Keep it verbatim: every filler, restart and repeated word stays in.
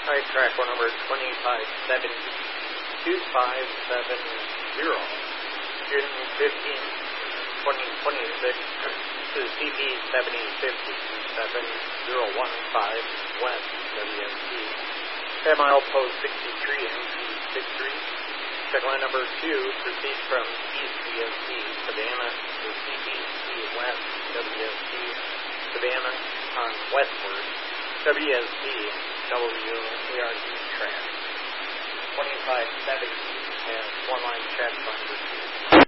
Alright, track one number twenty-five seventy, two five seven zero, June fifteenth, twenty twenty-six, to C P seventy fifty-seven zero one five West W S T, ten mile post sixty-three M P six-three. Check line number two proceeds from East W S T, Savannah, to C P C West W S T, Savannah, on westward, W S T, W A R D track. twenty-five seventy has one line check on receipt.